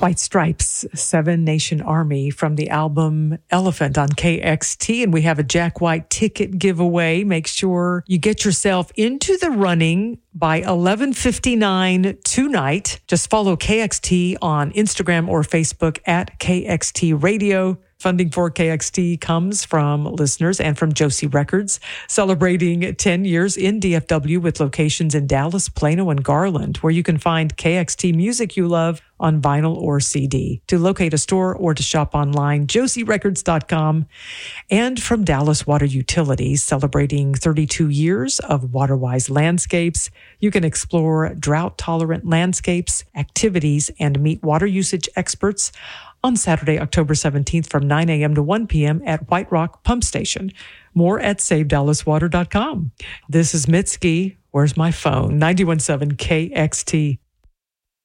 White Stripes, Seven Nation Army from the album Elephant on KXT. And we have a Jack White ticket giveaway. Make sure you get yourself into the running by 11:59 tonight. Just follow KXT on Instagram or Facebook at KXT Radio. Funding for KXT comes from listeners and from Josie Records, celebrating 10 years in DFW with locations in Dallas, Plano, and Garland, where you can find KXT music you love on vinyl or CD. To locate a store or to shop online, josierecords.com. And from Dallas Water Utilities, celebrating 32 years of WaterWise landscapes, you can explore drought-tolerant landscapes, activities, and meet water usage experts on Saturday, October 17th from 9 a.m. to 1 p.m. at White Rock Pump Station. More at SaveDallasWater.com. This is Mitski. Where's my phone? 91.7 KXT.